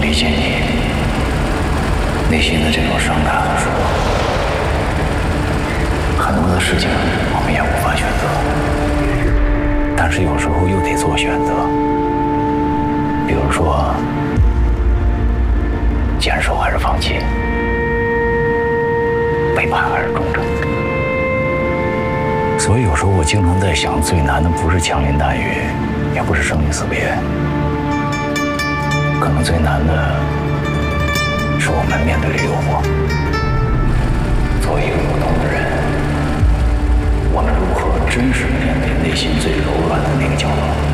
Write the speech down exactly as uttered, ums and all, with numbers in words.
理解你内心的这种伤感和失落。很多的事情我们也无法选择，但是有时候又得做选择。比如说，坚守还是放弃，背叛还是忠诚。所以有时候我经常在想，最难的不是枪林弹雨，也不是生离死别，可能最难的是我们面对着诱惑。作为一个普通的人，我们如何真实面对内心最柔软的那个角落？